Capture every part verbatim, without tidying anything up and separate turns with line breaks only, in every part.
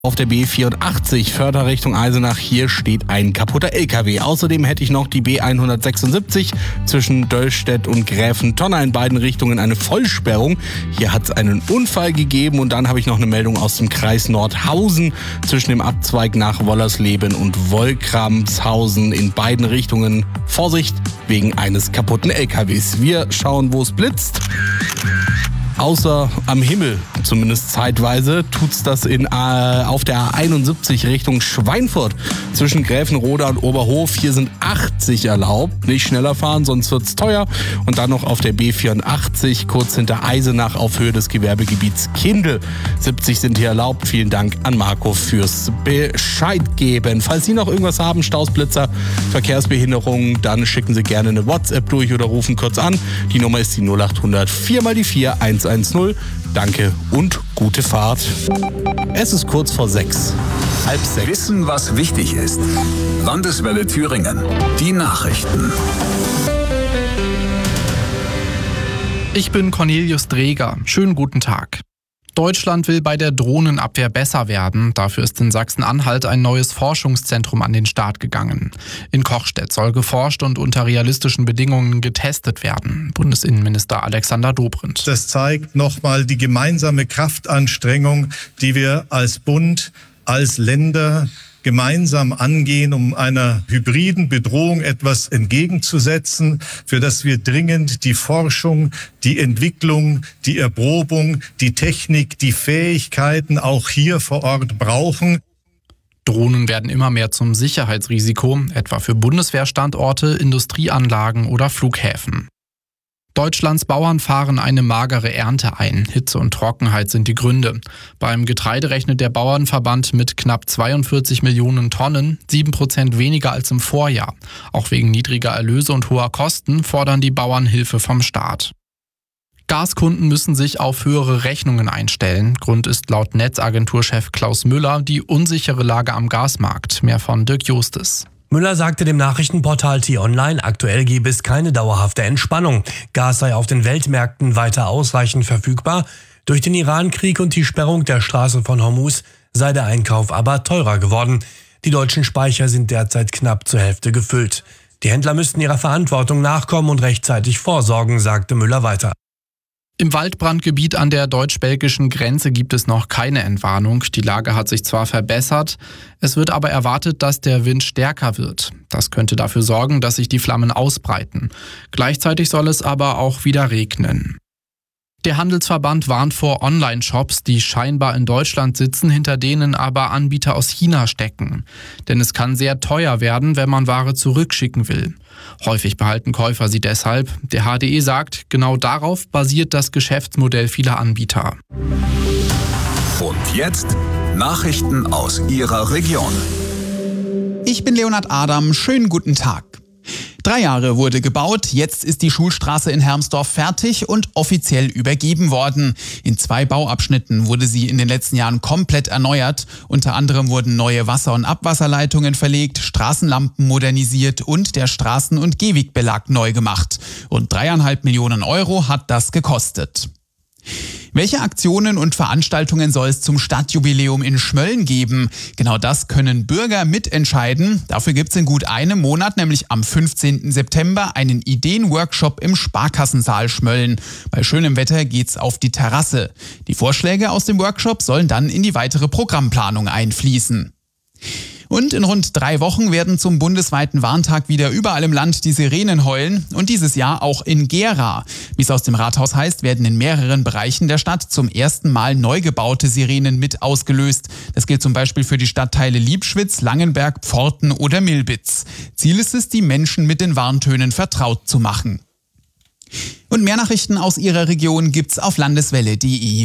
Auf der B vierundachtzig, Förder Richtung Eisenach, hier steht ein kaputter L K W. Außerdem hätte ich noch die B hundertsechsundsiebzig zwischen Döllstedt und Gräfentonna in beiden Richtungen eine Vollsperrung. Hier hat es einen Unfall gegeben und dann habe ich noch eine Meldung aus dem Kreis Nordhausen zwischen dem Abzweig nach Wollersleben und Wolkramshausen in beiden Richtungen. Vorsicht wegen eines kaputten L K Ws. Wir schauen, wo es blitzt. Außer am Himmel, zumindest zeitweise, tut's das in, äh, auf der A einundsiebzig Richtung Schweinfurt zwischen Gräfenroda und Oberhof. Hier sind achtzig erlaubt. Nicht schneller fahren, sonst wird's teuer. Und dann noch auf der B vierundachtzig, kurz hinter Eisenach auf Höhe des Gewerbegebiets Kindl. siebzig sind hier erlaubt. Vielen Dank an Marco fürs Bescheid geben. Falls Sie noch irgendwas haben, Staus, Blitzer, Verkehrsbehinderungen, dann schicken Sie gerne eine WhatsApp durch oder rufen kurz an. Die Nummer ist die null achthundert vier mal die vier eins eins null. Danke und gute Fahrt. Es ist kurz vor sechs. Halb sechs.
Wissen, was wichtig ist. Landeswelle Thüringen. Die Nachrichten.
Ich bin Cornelius Dreger. Schönen guten Tag. Deutschland will bei der Drohnenabwehr besser werden. Dafür ist in Sachsen-Anhalt ein neues Forschungszentrum an den Start gegangen. In Kochstedt soll geforscht und unter realistischen Bedingungen getestet werden. Bundesinnenminister Alexander Dobrindt.
Das zeigt nochmal die gemeinsame Kraftanstrengung, die wir als Bund, als Länder gemeinsam angehen, um einer hybriden Bedrohung etwas entgegenzusetzen, für das wir dringend die Forschung, die Entwicklung, die Erprobung, die Technik, die Fähigkeiten auch hier vor Ort brauchen.
Drohnen werden immer mehr zum Sicherheitsrisiko, etwa für Bundeswehrstandorte, Industrieanlagen oder Flughäfen. Deutschlands Bauern fahren eine magere Ernte ein. Hitze und Trockenheit sind die Gründe. Beim Getreide rechnet der Bauernverband mit knapp zweiundvierzig Millionen Tonnen, sieben Prozent weniger als im Vorjahr. Auch wegen niedriger Erlöse und hoher Kosten fordern die Bauern Hilfe vom Staat. Gaskunden müssen sich auf höhere Rechnungen einstellen. Grund ist laut Netzagenturchef Klaus Müller die unsichere Lage am Gasmarkt. Mehr von Dirk Justes.
Müller sagte dem Nachrichtenportal T-Online, aktuell gebe es keine dauerhafte Entspannung. Gas sei auf den Weltmärkten weiter ausreichend verfügbar. Durch den Iran-Krieg und die Sperrung der Straße von Hormuz sei der Einkauf aber teurer geworden. Die deutschen Speicher sind derzeit knapp zur Hälfte gefüllt. Die Händler müssten ihrer Verantwortung nachkommen und rechtzeitig vorsorgen, sagte Müller weiter.
Im Waldbrandgebiet an der deutsch-belgischen Grenze gibt es noch keine Entwarnung. Die Lage hat sich zwar verbessert, es wird aber erwartet, dass der Wind stärker wird. Das könnte dafür sorgen, dass sich die Flammen ausbreiten. Gleichzeitig soll es aber auch wieder regnen. Der Handelsverband warnt vor Online-Shops, die scheinbar in Deutschland sitzen, hinter denen aber Anbieter aus China stecken. Denn es kann sehr teuer werden, wenn man Ware zurückschicken will. Häufig behalten Käufer sie deshalb. Der H D E sagt, genau darauf basiert das Geschäftsmodell vieler Anbieter.
Und jetzt Nachrichten aus Ihrer Region.
Ich bin Leonhard Adam, schönen guten Tag. Drei Jahre wurde gebaut, jetzt ist die Schulstraße in Hermsdorf fertig und offiziell übergeben worden. In zwei Bauabschnitten wurde sie in den letzten Jahren komplett erneuert. Unter anderem wurden neue Wasser- und Abwasserleitungen verlegt, Straßenlampen modernisiert und der Straßen- und Gehwegbelag neu gemacht. Rund dreieinhalb Millionen Euro hat das gekostet. Welche Aktionen und Veranstaltungen soll es zum Stadtjubiläum in Schmölln geben? Genau das können Bürger mitentscheiden. Dafür gibt es in gut einem Monat, nämlich am fünfzehnten September, einen Ideenworkshop im Sparkassensaal Schmölln. Bei schönem Wetter geht's auf die Terrasse. Die Vorschläge aus dem Workshop sollen dann in die weitere Programmplanung einfließen. Und in rund drei Wochen werden zum bundesweiten Warntag wieder überall im Land die Sirenen heulen und dieses Jahr auch in Gera. Wie es aus dem Rathaus heißt, werden in mehreren Bereichen der Stadt zum ersten Mal neu gebaute Sirenen mit ausgelöst. Das gilt zum Beispiel für die Stadtteile Liebschwitz, Langenberg, Pforten oder Milbitz. Ziel ist es, die Menschen mit den Warntönen vertraut zu machen. Und mehr Nachrichten aus Ihrer Region gibt's auf landeswelle punkt de.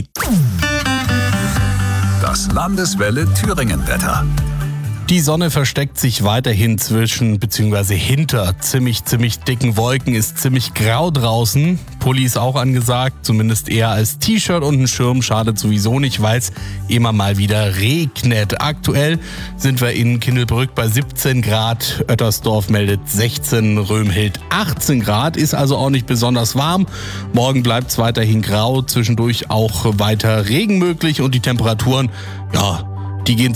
Das Landeswelle Thüringen-Wetter.
Die Sonne versteckt sich weiterhin zwischen bzw. hinter ziemlich, ziemlich dicken Wolken, ist ziemlich grau draußen. Pulli ist auch angesagt, zumindest eher als T-Shirt und ein Schirm schadet sowieso nicht, weil es immer mal wieder regnet. Aktuell sind wir in Kindelbrück bei siebzehn Grad, Oettersdorf meldet sechzehn, Römhild achtzehn Grad, ist also auch nicht besonders warm. Morgen bleibt es weiterhin grau, zwischendurch auch weiter Regen möglich und die Temperaturen, ja, Die gehen